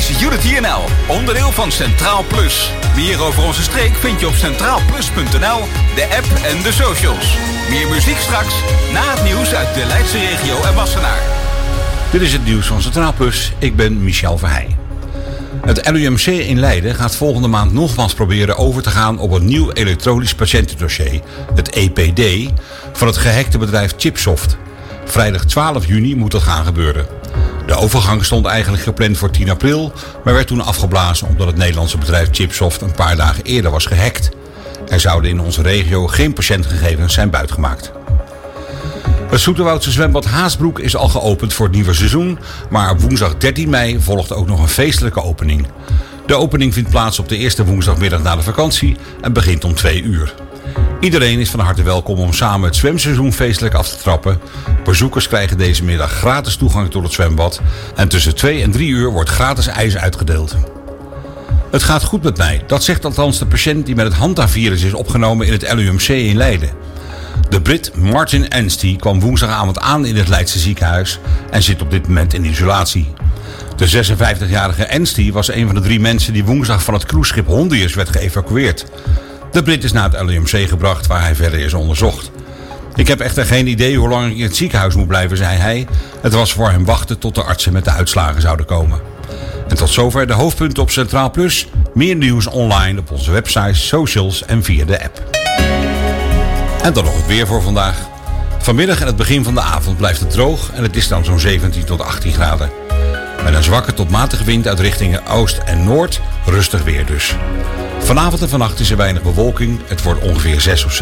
is Unity NL, onderdeel van Centraal Plus. Meer over onze streek vind je op centraalplus.nl, de app en de socials. Meer muziek straks, na het nieuws uit de Leidse regio en Wassenaar. Dit is het nieuws van Centraal Plus. Ik ben Michel Verheij. Het LUMC in Leiden gaat volgende maand nogmaals proberen over te gaan op een nieuw elektronisch patiëntendossier, het EPD, van het gehackte bedrijf Chipsoft. Vrijdag 12 juni moet dat gaan gebeuren. De overgang stond eigenlijk gepland voor 10 april, maar werd toen afgeblazen omdat het Nederlandse bedrijf Chipsoft een paar dagen eerder was gehackt. Er zouden in onze regio geen patiëntgegevens zijn buitgemaakt. Het Zoeterwoudse zwembad Haasbroek is al geopend voor het nieuwe seizoen, maar op woensdag 13 mei volgt ook nog een feestelijke opening. De opening vindt plaats op de eerste woensdagmiddag na de vakantie en begint om 2 uur. Iedereen is van harte welkom om samen het zwemseizoen feestelijk af te trappen. Bezoekers krijgen deze middag gratis toegang tot het zwembad en tussen 2 en 3 uur wordt gratis ijs uitgedeeld. Het gaat goed met mij, dat zegt althans de patiënt die met het Hanta-virus is opgenomen in het LUMC in Leiden. De Brit Martin Anstey kwam woensdagavond aan in het Leidse ziekenhuis en zit op dit moment in isolatie. De 56-jarige Anstey was een van de 3 mensen die woensdag van het cruiseschip Hondius werd geëvacueerd. De Brit is naar het LUMC gebracht waar hij verder is onderzocht. Ik heb echter geen idee hoe lang ik in het ziekenhuis moet blijven, zei hij. Het was voor hem wachten tot de artsen met de uitslagen zouden komen. En tot zover de hoofdpunten op Centraal Plus. Meer nieuws online op onze website, socials en via de app. En dan nog het weer voor vandaag. Vanmiddag en het begin van de avond blijft het droog en het is dan zo'n 17 tot 18 graden. Met een zwakke tot matige wind uit richtingen oost en noord, rustig weer dus. Vanavond en vannacht is er weinig bewolking, het wordt ongeveer 6 of 7.